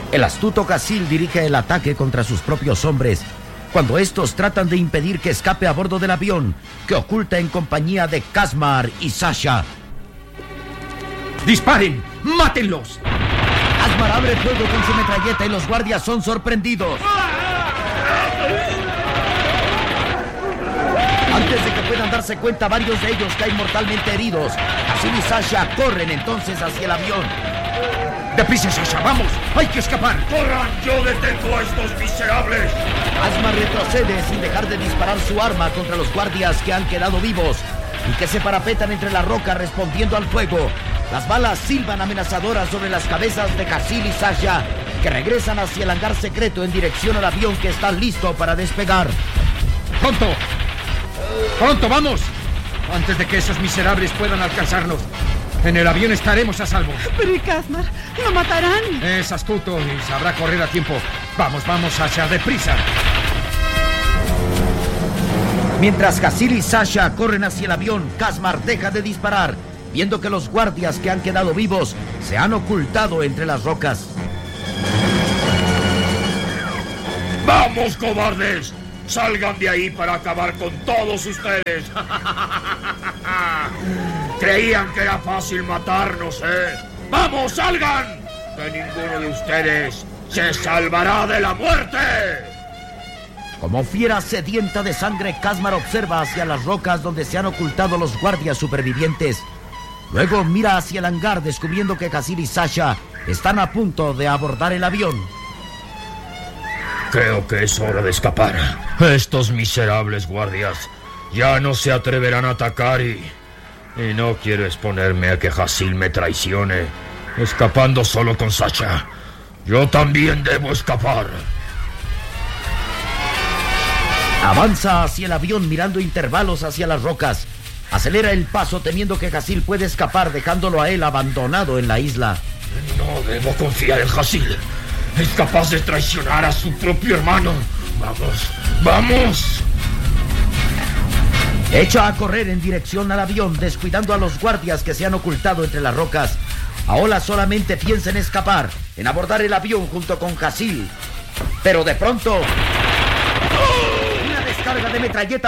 El astuto Casil dirige el ataque contra sus propios hombres, cuando estos tratan de impedir que escape a bordo del avión, que oculta en compañía de Kazmar y Sasha. ¡Disparen! ¡Mátenlos! Kazmar abre fuego con su metralleta y los guardias son sorprendidos. Antes de que puedan darse cuenta, varios de ellos caen mortalmente heridos. Casil y Sasha corren entonces hacia el avión. ¡Deprisa, Sasha! ¡Vamos! ¡Hay que escapar! ¡Corran! ¡Yo detengo a estos miserables! Kazmar retrocede sin dejar de disparar su arma contra los guardias que han quedado vivos y que se parapetan entre las rocas respondiendo al fuego. Las balas silban amenazadoras sobre las cabezas de Casil y Sasha, que regresan hacia el hangar secreto en dirección al avión que está listo para despegar. ¡Pronto! ¡Pronto, vamos! Antes de que esos miserables puedan alcanzarnos. En el avión estaremos a salvo. Pero ¿y Kazmar? ¡Lo matarán! Es astuto y sabrá correr a tiempo. Vamos, Sasha, deprisa. Mientras Casil y Sasha corren hacia el avión, Kazmar deja de disparar, viendo que los guardias que han quedado vivos se han ocultado entre las rocas. ¡Vamos, cobardes! ¡Salgan de ahí para acabar con todos ustedes! Creían que era fácil matarnos, ¿eh? ¡Vamos, salgan! Que ninguno de ustedes se salvará de la muerte. Como fiera sedienta de sangre, Kazmar observa hacia las rocas donde se han ocultado los guardias supervivientes. Luego mira hacia el hangar, descubriendo que Casil y Sasha están a punto de abordar el avión. Creo que es hora de escapar. Estos miserables guardias ya no se atreverán a atacar y no quiero exponerme a que Casil me traicione, escapando solo con Sasha. Yo también debo escapar. Avanza hacia el avión mirando intervalos hacia las rocas. Acelera el paso temiendo que Casil puede escapar, dejándolo a él abandonado en la isla. No debo confiar en Casil. Es capaz de traicionar a su propio hermano. ¡Vamos! Echa a correr en dirección al avión, descuidando a los guardias que se han ocultado entre las rocas. Ahora solamente piensa en escapar, en abordar el avión junto con Casil. Pero de pronto, una descarga de metralleta